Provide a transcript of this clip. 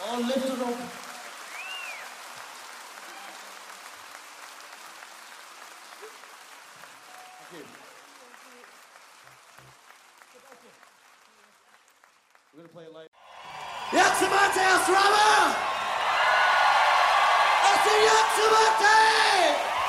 All lift it up. Thank you. We're going to play it live. Yaxshi Matey, Asrama! I see Yaxshi Matey!